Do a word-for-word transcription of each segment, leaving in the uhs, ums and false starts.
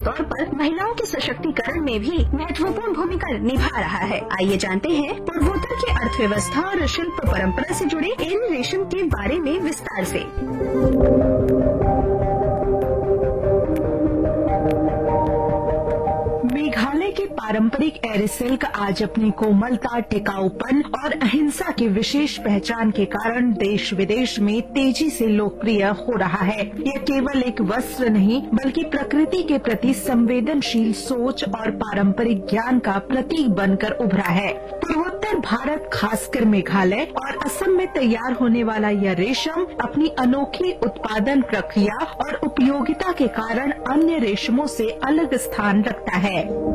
तौर पर महिलाओं के सशक्तिकरण में भी महत्वपूर्ण भूमिका निभा रहा है। आइए जानते हैं पूर्वोत्तर की अर्थव्यवस्था और शिल्प परंपरा से जुड़े एरी रेशम के बारे में विस्तार से। मेघालय के पारंपरिक एरी सिल्क आज अपनी कोमलता, टिकाऊपन और अहिंसा की विशेष पहचान के कारण देश विदेश में तेजी से लोकप्रिय हो रहा है। यह केवल एक वस्त्र नहीं बल्कि प्रकृति के प्रति संवेदनशील सोच और पारंपरिक ज्ञान का प्रतीक बनकर उभरा है। पूर्वोत्तर भारत, खासकर मेघालय और असम में तैयार होने वाला यह रेशम अपनी अनोखी उत्पादन प्रक्रिया और उपयोगिता के कारण अन्य रेशमों से अलग स्थान रखता है।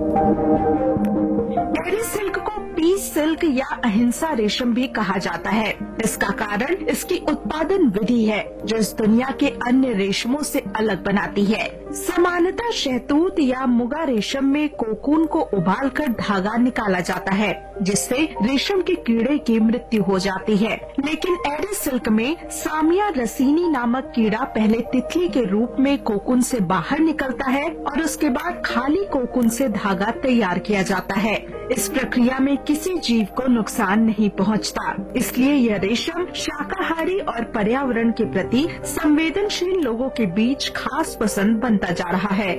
एरी सिल्क को पीस सिल्क या अहिंसा रेशम भी कहा जाता है। इसका कारण इसकी उत्पादन विधि है जो इस दुनिया के अन्य रेशमों से अलग बनाती है। सामान्यतः शहतूत या मुगा रेशम में कोकून को उबालकर धागा निकाला जाता है जिससे रेशम के कीड़े की मृत्यु हो जाती है, लेकिन एरी सिल्क में सामिया रसीनी नामक कीड़ा पहले तितली के रूप में कोकून से बाहर निकलता है और उसके बाद खाली कोकून से धागा तैयार किया जाता है। इस प्रक्रिया में किसी जीव को नुकसान नहीं पहुंचता, इसलिए यह रेशम शाकाहारी और पर्यावरण के प्रति संवेदनशील लोगों के बीच खास पसंद बनता जा रहा है।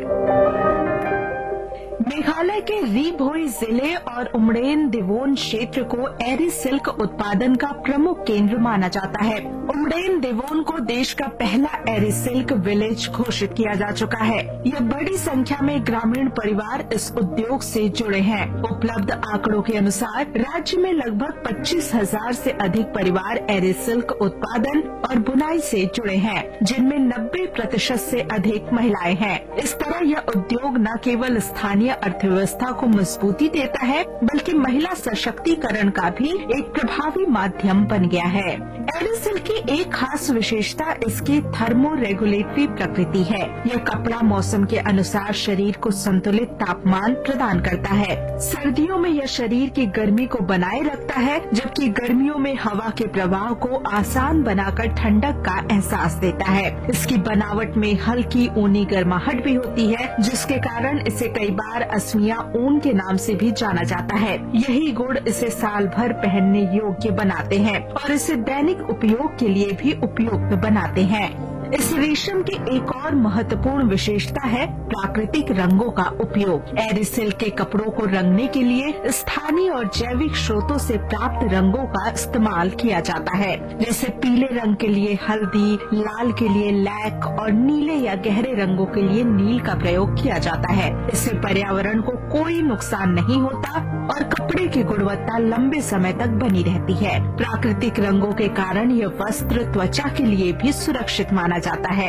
मेघालय के री भोई जिले और उमड़ेन दिवोन क्षेत्र को एरी सिल्क उत्पादन का प्रमुख केंद्र माना जाता है। उमड़ेन दिवोन को देश का पहला एरी सिल्क विलेज घोषित किया जा चुका है। यह बड़ी संख्या में ग्रामीण परिवार इस उद्योग से जुड़े हैं। उपलब्ध आंकड़ों के अनुसार राज्य में लगभग पच्चीस हजार से अधिक परिवार एरी सिल्क उत्पादन और बुनाई से जुड़े हैं, जिनमें नब्बे प्रतिशत से अधिक महिलाएं हैं। इस तरह यह उद्योग न केवल स्थानीय अर्थव्यवस्था को मजबूती देता है बल्कि महिला सशक्तिकरण का भी एक प्रभावी माध्यम बन गया है। एरी सिल्क की एक खास विशेषता इसकी थर्मो रेगुलेटरी प्रकृति है। यह कपड़ा मौसम के अनुसार शरीर को संतुलित तापमान प्रदान करता है। सर्दियों में यह शरीर की गर्मी को बनाए रखता है, जबकि गर्मियों में हवा के प्रवाह को आसान बनाकर ठंडक का एहसास देता है। इसकी बनावट में हल्की ऊनी गर्माहट भी होती है, जिसके कारण इसे कई बार असमिया ऊन के नाम से भी जाना जाता है। यही गुण इसे साल भर पहनने योग्य बनाते हैं और इसे दैनिक उपयोग के लिए भी उपयुक्त बनाते हैं। इस रेशम की एक और महत्वपूर्ण विशेषता है प्राकृतिक रंगों का उपयोग। एरी सिल्क के कपड़ों को रंगने के लिए स्थानीय और जैविक स्रोतों से प्राप्त रंगों का इस्तेमाल किया जाता है, जैसे पीले रंग के लिए हल्दी, लाल के लिए लैक और नीले या गहरे रंगों के लिए नील का प्रयोग किया जाता है। इससे पर्यावरण को कोई नुकसान नहीं होता और कपड़े की गुणवत्ता लंबे समय तक बनी रहती है। प्राकृतिक रंगों के कारण यह वस्त्र त्वचा के लिए भी सुरक्षित माना जाता है।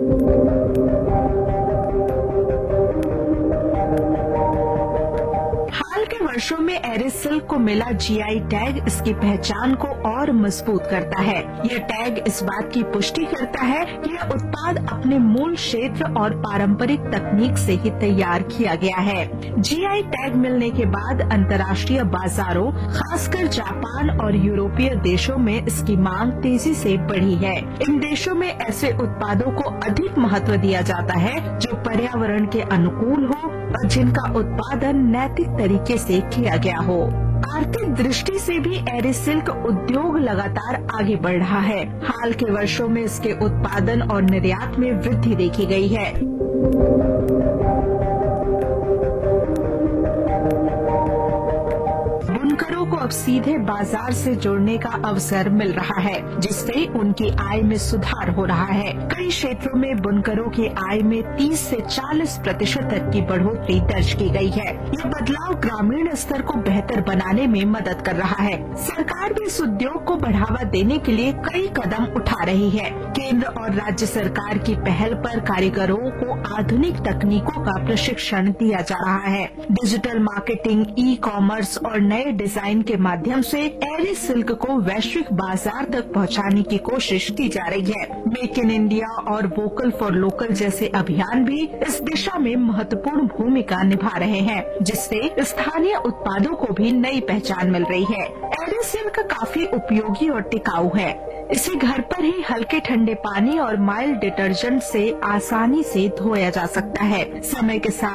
हाल के वर्षों में एरी सिल्क को मिला जीआई टैग इसकी पहचान को और मजबूत करता है। यह टैग इस बात की पुष्टि करता है कि यह उत्पाद अपने मूल क्षेत्र और पारंपरिक तकनीक से ही तैयार किया गया है। जीआई टैग मिलने के बाद अंतर्राष्ट्रीय बाजारों, खासकर जापान और यूरोपीय देशों में इसकी मांग तेजी से बढ़ी है। इन देशों में ऐसे उत्पादों को अधिक महत्व दिया जाता है जो पर्यावरण के अनुकूल हो और जिनका उत्पादन नैतिक तरीके से किया गया हो। आर्थिक दृष्टि से भी एरी सिल्क उद्योग लगातार आगे बढ़ रहा है। हाल के वर्षों में इसके उत्पादन और निर्यात में वृद्धि देखी गई है। बुनकरों को अब सीधे बाजार से जुड़ने का अवसर मिल रहा है, जिससे उनकी आय में सुधार हो रहा है। कई क्षेत्रों में बुनकरों की आय में तीस से चालीस प्रतिशत तक की बढ़ोतरी दर्ज की गई है। यह बदलाव ग्रामीण स्तर को बेहतर बनाने में मदद कर रहा है। सरकार भी इस उद्योग को बढ़ावा देने के लिए कई कदम उठा रही है। केंद्र और राज्य सरकार की पहल पर कारीगरों को आधुनिक तकनीकों का प्रशिक्षण दिया जा रहा है। डिजिटल मार्केटिंग, ई कॉमर्स और नए डिजाइन के माध्यम से एरी सिल्क को वैश्विक बाजार तक पहुंचाने की कोशिश की जा रही है। मेक इन इंडिया और वोकल फॉर लोकल जैसे अभियान भी इस दिशा में महत्वपूर्ण भूमिका निभा रहे हैं, जिससे स्थानीय उत्पादों को भी नई पहचान मिल रही है। एरी सिल्क काफी उपयोगी और टिकाऊ है। इसे घर पर ही हल्के ठंडे पानी और माइल्ड डिटर्जेंट से आसानी से धोया जा सकता है। समय के साथ